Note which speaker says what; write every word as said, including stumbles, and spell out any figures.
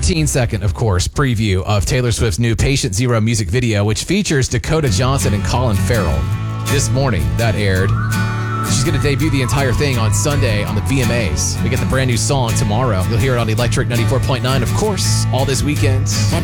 Speaker 1: thirteen second, of course, preview of Taylor Swift's new Patient Zero music video, which features Dakota Johnson and Colin Farrell. This morning, that aired. She's going to debut the entire thing on Sunday on the V M As. We get the brand new song tomorrow. You'll hear it on Electric ninety-four point nine, of course, all this weekend.